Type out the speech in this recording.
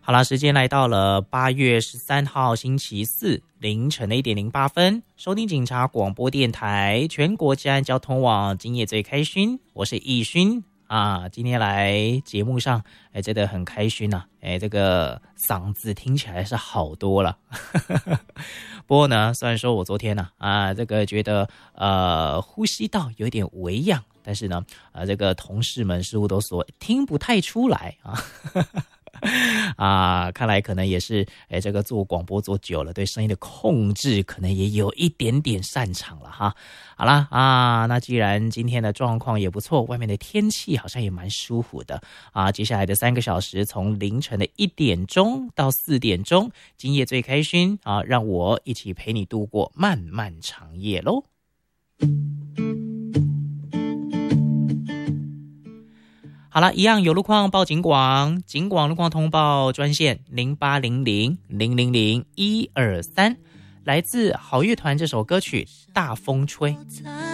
好了，时间来到了8月13号星期四凌晨的1点08分，收听警察广播电台全国治安交通网，今夜最开心，我是易勋啊。今天来节目上，真的很开心啊，这个嗓子听起来是好多了。不过呢，虽然说我昨天呢这个觉得呼吸道有点微痒，但是呢这个同事们似乎都说听不太出来啊。看来可能也是这个做广播做久了，对声音的控制可能也有一点点擅长了哈。好啦那既然今天的状况也不错，外面的天气好像也蛮舒服的啊。接下来的3个小时，从凌晨的1点钟到4点钟，今夜最开心啊，让我一起陪你度过漫漫长夜喽。好了，一样有路况报警广，警广路况通报专线0800000123，来自好乐团这首歌曲《大风吹》。